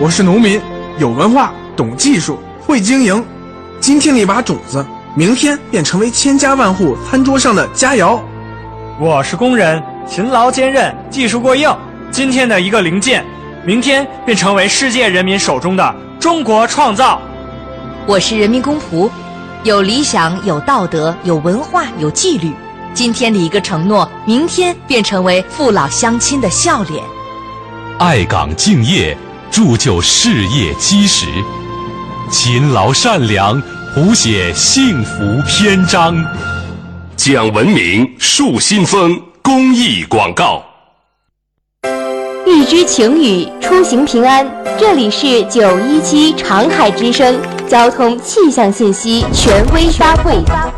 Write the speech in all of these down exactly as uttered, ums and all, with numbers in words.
我是农民，有文化，懂技术，会经营。今天的一把种子，明天便成为千家万户餐桌上的佳肴。 我是工人，勤劳坚韧，技术过硬。今天的一个零件，明天便成为世界人民手中的中国创造。 我是人民公仆，有理想，有道德，有文化，有纪律。今天的一个承诺，明天便成为父老乡亲的笑脸。 爱岗敬业，铸就事业基石；勤劳善良，谱写幸福篇章。 讲文明，树新风，公益广告。 预知晴雨，出行平安。这里是九一七长海之声交通气象信息权威发布。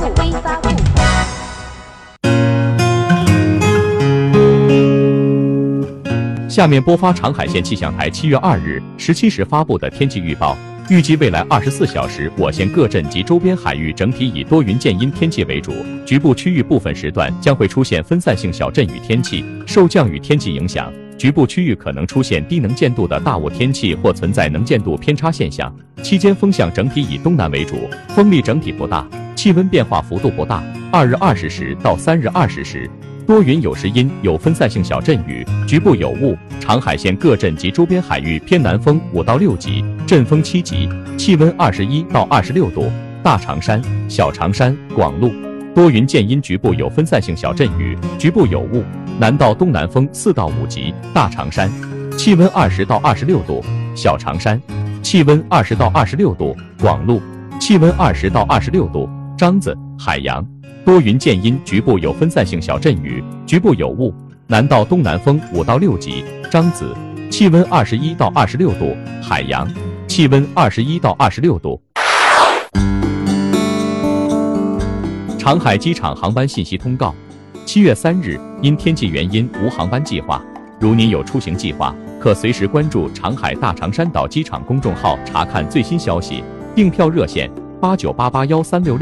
下面播发长海县气象台七月二日十七时发布的天气预报。预计未来二十四小时，我县各镇及周边海域整体以多云见阴天气为主，局部区域部分时段将会出现分散性小阵雨天气。受降雨天气影响，局部区域可能出现低能见度的大雾天气或存在能见度偏差现象。期间风向整体以东南为主，风力整体不大，气温变化幅度不大。二日二十时到三日二十时，多云有时阴，有分散性小阵雨，局部有雾。长海县各镇及周边海域偏南风五到六级，阵风七级，气温二十一到二十六度。大长山、小长山、广鹿多云见阴，局部有分散性小阵雨，局部有雾。南到东南风四到五级。大长山气温二十到二十六度，小长山气温二十到二十六度，广鹿气温二十到二十六度。獐子、海洋多云见阴，局部有分散性小阵雨，局部有雾。南到东南风五到六级。獐子气温二十一到二十六度，海洋气温二十一到二十六度。长海机场航班信息通告：七月三日，因天气原因无航班计划。如您有出行计划，可随时关注长海大长山岛机场公众号查看最新消息。订票热线：八九八八幺三六六。